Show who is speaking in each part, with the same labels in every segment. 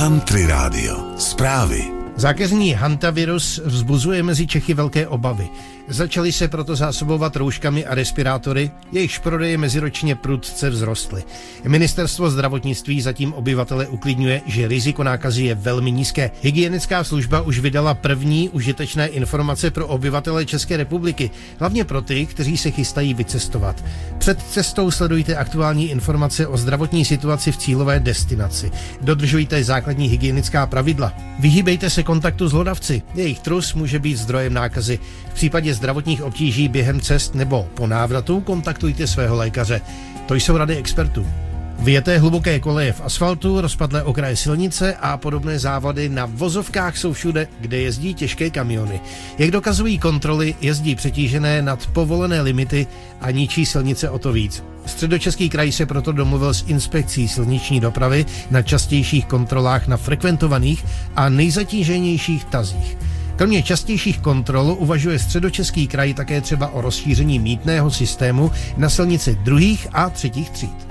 Speaker 1: Country Radio. Zprávy.
Speaker 2: Zákeřný hantavirus vzbuzuje mezi Čechy velké obavy. Začaly se proto zásobovat rouškami a respirátory, jejichž prodeje meziročně prudce vzrostly. Ministerstvo zdravotnictví zatím obyvatele uklidňuje, že riziko nákazy je velmi nízké. Hygienická služba už vydala první užitečné informace pro obyvatele České republiky, hlavně pro ty, kteří se chystají vycestovat. Před cestou sledujte aktuální informace o zdravotní situaci v cílové destinaci. Dodržujte základní hygienická pravidla. Vyhýbejte se kontaktu s hlodavci. Jejich trus může být zdrojem nákazy. V případě zdravotních obtíží během cest nebo po návratu kontaktujte svého lékaře. To jsou rady expertů. Vyjeté hluboké koleje v asfaltu, rozpadlé okraje silnice a podobné závady na vozovkách jsou všude, kde jezdí těžké kamiony. Jak dokazují kontroly, jezdí přetížené nad povolené limity a ničí silnice o to víc. Středočeský kraj se proto domluvil s inspekcí silniční dopravy na častějších kontrolách na frekventovaných a nejzatíženějších tazích. Kromě častějších kontrol uvažuje Středočeský kraj také třeba o rozšíření mýtného systému na silnici druhých a třetích tříd.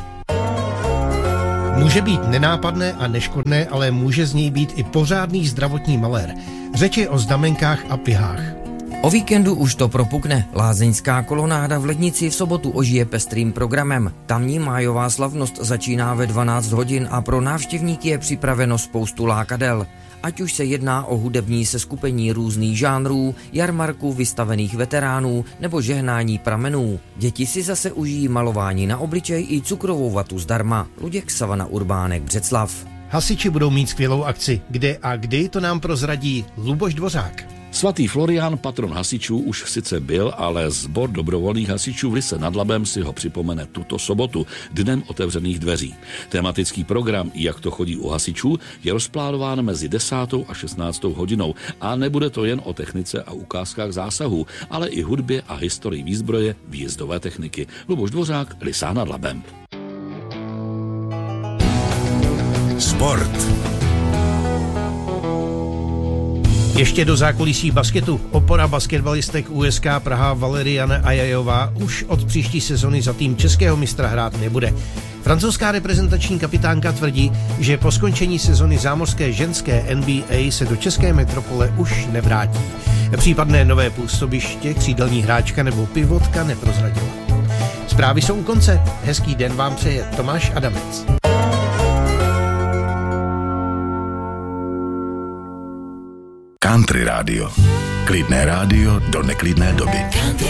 Speaker 2: Může být nenápadné a neškodné, ale může z něj být i pořádný zdravotní malér. Řeč je o znamenkách a pihách.
Speaker 3: O víkendu už to propukne. Lázeňská kolonáda v Lednici v sobotu ožije pestrým programem. Tamní májová slavnost začíná ve 12 hodin a pro návštěvníky je připraveno spoustu lákadel. Ať už se jedná o hudební seskupení různých žánrů, jarmarku vystavených veteránů nebo žehnání pramenů. Děti si zase užijí malování na obličej i cukrovou vatu zdarma. Luděk, Savana Urbánek, Břeclav.
Speaker 2: Hasiči budou mít skvělou akci. Kde a kdy, to nám prozradí Luboš Dvořák.
Speaker 4: Svatý Florián, patron hasičů, už sice byl, ale sbor dobrovolných hasičů v Lysé nad Labem si ho připomene tuto sobotu, dnem otevřených dveří. Tematický program, jak to chodí u hasičů, je rozplánován mezi 10. a 16. hodinou a nebude to jen o technice a ukázkách zásahů, ale i hudbě a historii výzbroje výjezdové techniky. Luboš Dvořák, Lysá nad Labem.
Speaker 1: Sport.
Speaker 2: Ještě do zákulisí basketu. Opora basketbalistek USK Praha Valeriana Ajajová už od příští sezony za tým českého mistra hrát nebude. Francouzská reprezentační kapitánka tvrdí, že po skončení sezony zámořské ženské NBA se do české metropole už nevrátí. Případné nové působiště křídelní hráčka nebo pivotka neprozradila. Zprávy jsou u konce. Hezký den vám přeje Tomáš Adamec.
Speaker 1: Country Radio. Klidné rádio do neklidné doby.